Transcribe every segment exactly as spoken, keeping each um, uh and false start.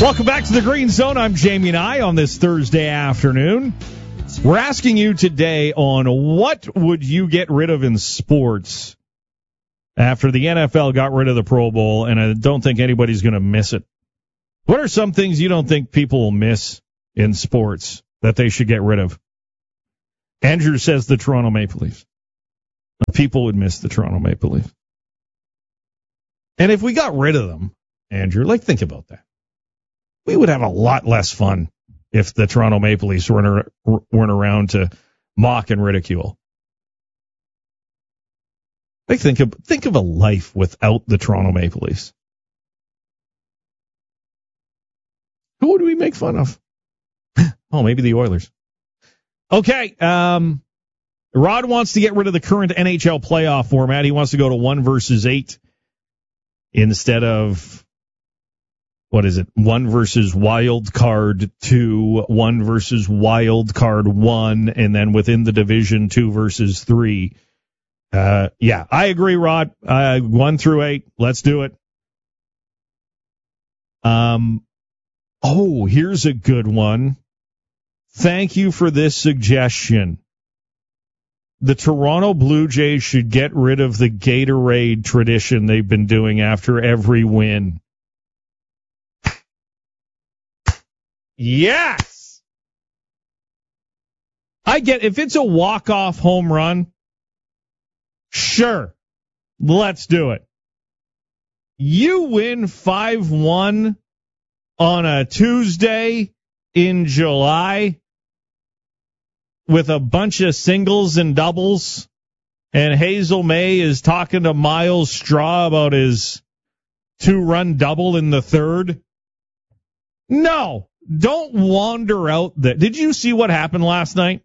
Welcome back to the Green Zone. I'm Jamie Nye on this Thursday afternoon. We're asking you today on what would you get rid of in sports after the N F L got rid of the Pro Bowl, and I don't think anybody's going to miss it. What are some things you don't think people will miss in sports that they should get rid of? Andrew says the Toronto Maple Leafs. People would miss the Toronto Maple Leafs. And if we got rid of them, Andrew, like, think about that. We would have a lot less fun if the Toronto Maple Leafs weren't, weren't around to mock and ridicule. Like, think of, think of a life without the Toronto Maple Leafs. Who would we make fun of? Oh, maybe the Oilers. Okay, um, Rod wants to get rid of the current N H L playoff format. He wants to go to one versus eight instead of, what is it, one versus wild card two, one versus wild card one, and then within the division, two versus three. Uh, yeah, I agree, Rod. Uh, one through eight, let's do it. Um, oh, here's a good one. Thank you for this suggestion. The Toronto Blue Jays should get rid of the Gatorade tradition they've been doing after every win. Yes! I get, if it's a walk-off home run, sure, let's do it. You win five one on a Tuesday in July with a bunch of singles and doubles, and Hazel May is talking to Miles Straw about his two-run double in the third. No, don't wander out there. Did you see what happened last night?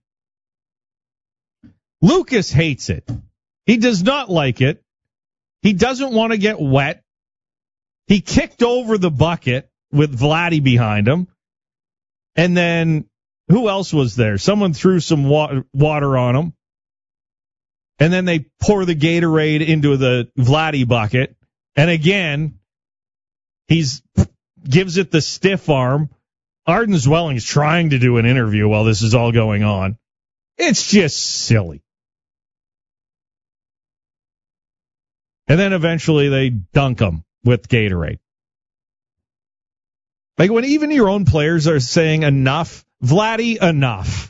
Lucas hates it. He does not like it. He doesn't want to get wet. He kicked over the bucket with Vladdy behind him. And then, who else was there? Someone threw some wa- water on him. And then they pour the Gatorade into the Vladdy bucket. And again, he's gives it the stiff arm. Arden Zwelling's trying to do an interview while this is all going on. It's just silly. And then eventually they dunk him with Gatorade. Like, when even your own players are saying enough, Vladdy, enough.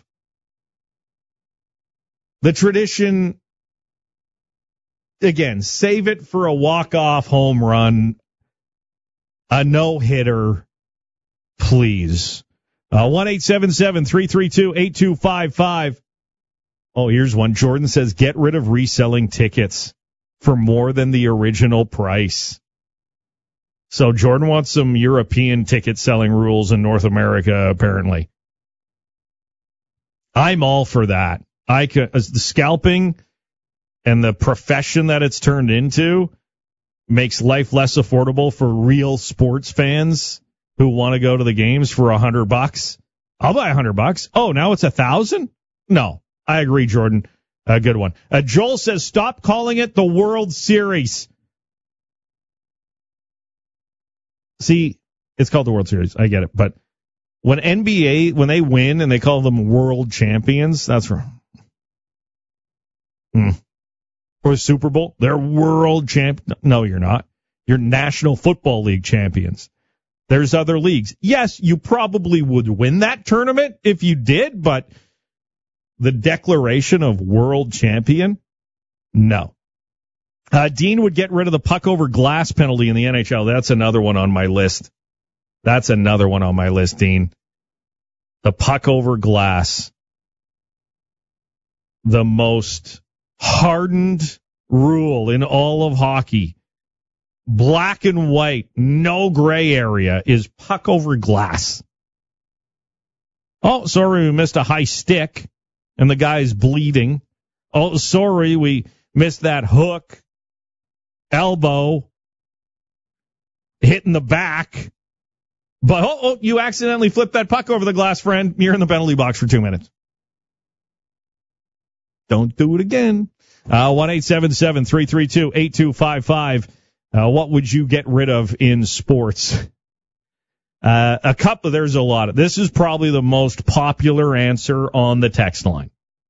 The tradition, again, save it for a walk-off home run, a no-hitter, please. Uh, one eight seven seven, three three two, eight two five five. Oh, here's one. Jordan says, get rid of reselling tickets for more than the original price. So Jordan wants some European ticket selling rules in North America, apparently. I'm all for that. I could, the scalping and the profession that it's turned into makes life less affordable for real sports fans who want to go to the games for a hundred bucks. I'll buy a hundred bucks. Oh, now it's a thousand? No, I agree, Jordan. A good one. Uh, Joel says, stop calling it the World Series. See, it's called the World Series. I get it. But when N B A, when they win and they call them world champions, that's wrong. Hmm. Or the Super Bowl, they're world champ. No, you're not. You're National Football League champions. There's other leagues. Yes, you probably would win that tournament if you did, but the declaration of world champion? No. Uh, Dean would get rid of the puck over glass penalty in the N H L. That's another one on my list. That's another one on my list, Dean. The puck over glass. The most hardened rule in all of hockey. Black and white, no gray area, is puck over glass. Oh, sorry, we missed a high stick, and the guy's bleeding. Oh, sorry, we missed that hook. Elbow, hitting the back. But, oh, oh, you accidentally flipped that puck over the glass, friend. You're in the penalty box for two minutes. Don't do it again. Uh, one eight seven seven, three three two, eight two five five. Uh, what would you get rid of in sports? Uh, a couple, there's a lot of, this is probably the most popular answer on the text line.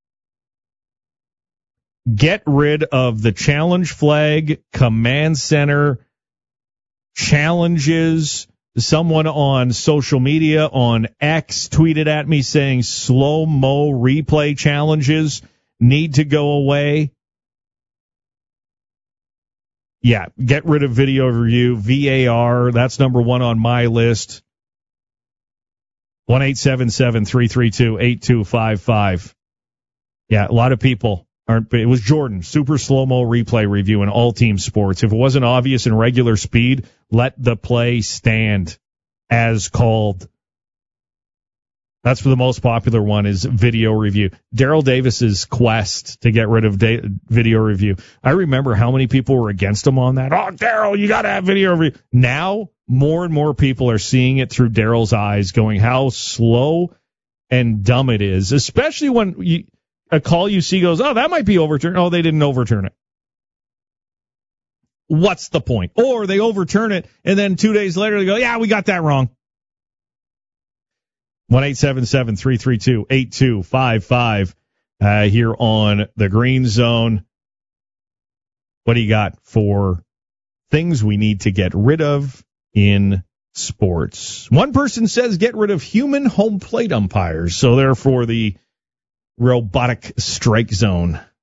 Get rid of the challenge flag, command center, challenges. Someone on social media, on X, tweeted at me saying slow-mo replay challenges need to go away. Yeah, get rid of video review, V A R, that's number one on my list. one eight seven seven, three three two, eight two five five. Yeah, a lot of people aren't. It was Jordan, super slow-mo replay review in all team sports. If it wasn't obvious in regular speed, let the play stand as called. That's for the most popular one is video review. Daryl Davis's quest to get rid of da- video review. I remember how many people were against him on that. Oh, Daryl, you got to have video review. Now, more and more people are seeing it through Daryl's eyes, going how slow and dumb it is, especially when you, a call you see goes, oh, that might be overturned. Oh, they didn't overturn it. What's the point? Or they overturn it, and then two days later they go, yeah, we got that wrong. one eight seven seven, three three two, eight two five five uh, here on the Green Zone. What do you got for things we need to get rid of in sports? One person says get rid of human home plate umpires, so therefore the robotic strike zone.